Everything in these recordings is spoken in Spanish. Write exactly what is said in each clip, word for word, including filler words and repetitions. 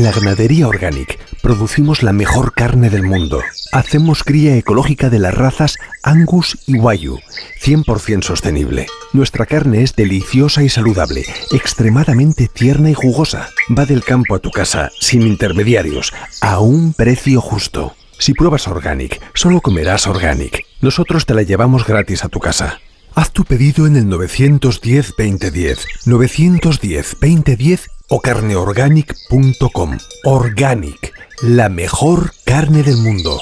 En la ganadería Organic producimos la mejor carne del mundo. Hacemos cría ecológica de las razas Angus y Wagyu, cien por ciento sostenible. Nuestra carne es deliciosa y saludable, extremadamente tierna y jugosa. Va del campo a tu casa, sin intermediarios, a un precio justo. Si pruebas Organic, solo comerás Organic. Nosotros te la llevamos gratis a tu casa. Haz tu pedido en el nueve uno cero, veinte diez, nueve uno cero, veinte diez o carneorganic punto com. Organic, la mejor carne del mundo.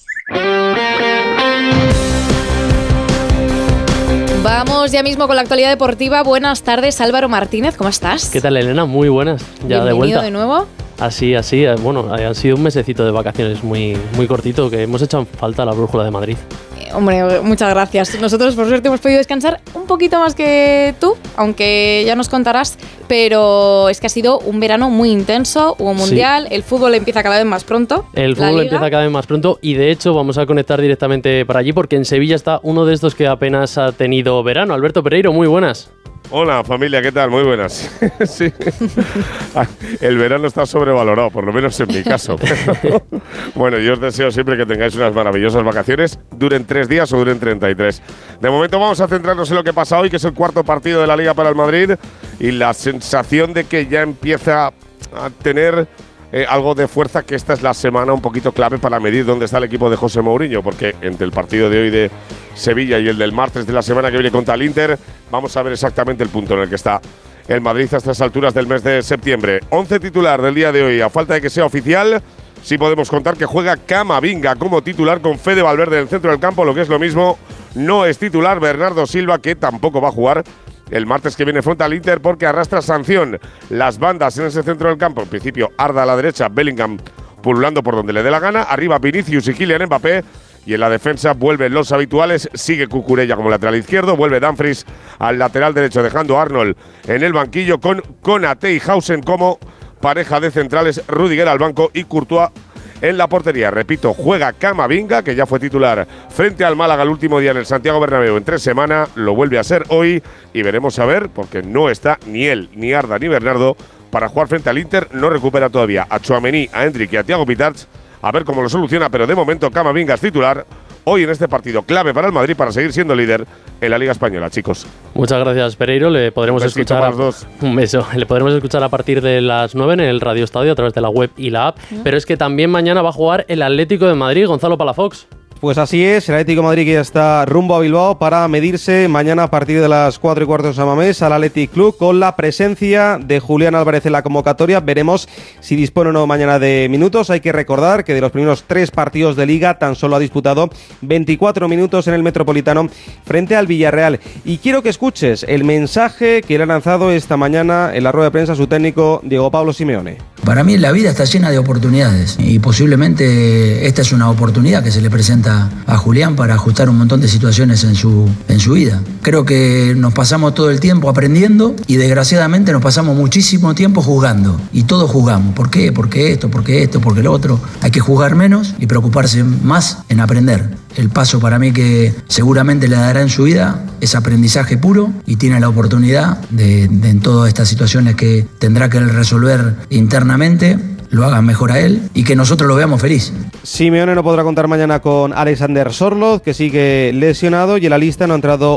Vamos ya mismo con la actualidad deportiva. Buenas tardes, Álvaro Martínez, ¿cómo estás? ¿Qué tal, Elena? Muy buenas, ya Bienvenido de vuelta. de nuevo. Así, así, bueno, han sido un mesecito de vacaciones muy, muy cortito, que hemos hecho falta a la brújula de Madrid. Eh, hombre, muchas gracias. Nosotros, por suerte, hemos podido descansar un poquito más que tú, aunque ya nos contarás, pero es que ha sido un verano muy intenso, hubo mundial, sí. El fútbol empieza cada vez más pronto. El fútbol empieza cada vez más pronto y, de hecho, vamos a conectar directamente para allí, porque en Sevilla está uno de estos que apenas ha tenido verano. Alberto Pereiro, muy buenas. Hola familia, ¿qué tal? Muy buenas. Sí. El verano está sobrevalorado, por lo menos en mi caso. Pero, bueno, yo os deseo siempre que tengáis unas maravillosas vacaciones, duren tres días o duren treinta y tres. De momento vamos a centrarnos en lo que pasa hoy, que es el cuarto partido de la Liga para el Madrid, y la sensación de que ya empieza a tener eh, algo de fuerza, que esta es la semana un poquito clave para medir dónde está el equipo de José Mourinho, porque entre el partido de hoy de Sevilla y el del martes de la semana que viene contra el Inter, vamos a ver exactamente el punto en el que está el Madrid a estas alturas del mes de septiembre. Once titular del día de hoy, a falta de que sea oficial, sí podemos contar que juega Camavinga como titular con Fede Valverde en el centro del campo. Lo que es lo mismo, no es titular Bernardo Silva, que tampoco va a jugar el martes que viene frente al Inter porque arrastra sanción. Las bandas en ese centro del campo, en principio Arda a la derecha, Bellingham pululando por donde le dé la gana, arriba Vinicius y Kylian Mbappé. Y en la defensa vuelven los habituales, sigue Cucurella como lateral izquierdo, vuelve Dumfries al lateral derecho, dejando a Arnold en el banquillo con Konaté y Hausen como pareja de centrales, Rudiger al banco y Courtois en la portería. Repito, juega Camavinga, que ya fue titular frente al Málaga el último día en el Santiago Bernabéu en tres semanas, lo vuelve a ser hoy y veremos a ver, porque no está ni él, ni Arda, ni Bernardo para jugar frente al Inter. No recupera todavía a Tchouaméni, a Endrick y a Thiago Pitarch. A ver cómo lo soluciona, pero de momento Camavinga es titular hoy en este partido clave para el Madrid para seguir siendo líder en la Liga Española, chicos. Muchas gracias, Pereiro. Le podremos un escuchar a, dos. un beso. Le podremos escuchar a partir de las nueve en el Radio Estadio a través de la web y la app. ¿Mm? Pero es que también mañana va a jugar el Atlético de Madrid, Gonzalo Palafox. Pues así es, el Atlético de Madrid que ya está rumbo a Bilbao para medirse mañana a partir de las cuatro y cuarto de San Mamés al Athletic Club, con la presencia de Julián Álvarez en la convocatoria. Veremos si dispone o no mañana de minutos. Hay que recordar que de los primeros tres partidos de Liga tan solo ha disputado veinticuatro minutos en el Metropolitano frente al Villarreal. Y quiero que escuches el mensaje que le ha lanzado esta mañana en la rueda de prensa su técnico Diego Pablo Simeone. Para mí la vida está llena de oportunidades y posiblemente esta es una oportunidad que se le presenta a Julián para ajustar un montón de situaciones en su, en su vida. Creo que nos pasamos todo el tiempo aprendiendo y desgraciadamente nos pasamos muchísimo tiempo jugando y todos jugamos. ¿Por qué? Porque esto, porque esto, porque lo otro. Hay que jugar menos y preocuparse más en aprender. El paso para mí que seguramente le dará en su vida es aprendizaje puro y tiene la oportunidad de, de en todas estas situaciones que tendrá que resolver internamente, lo hagan mejor a él y que nosotros lo veamos feliz. Simeone no podrá contar mañana con Alexander Sørloth, que sigue lesionado, y en la lista no ha entrado